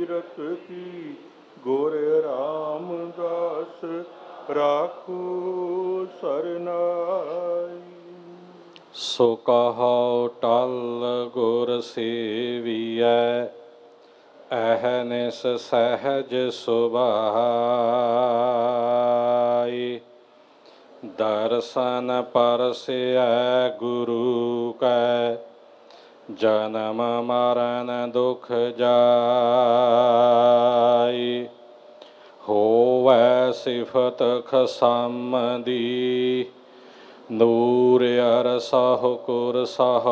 ਕੀਰਤ ਕੀ ਗੁਰ ਰਾਮਦਾਸ ਰਾਖੋ ਸਰਨਾਈ। ਸੋ ਕਹੋ ਟਲ ਗੁਰ ਸੇਵੀਐ, ਅਹਨਿਸ ਸਹਿਜ ਸੁਭਾਈ। ਦਰਸ਼ਨ ਪਰਸਿਐ ਗੁਰੂ ਕੈ, ਜਨਮ ਮਰਨ ਦੁਖ ਜਾਈ। ਹੋਵੈ ਸਿਫਤ ਖਸਮ ਦੀ, ਨੂਰ ਅਰਸਹੁ ਕੁਰਸਹੁ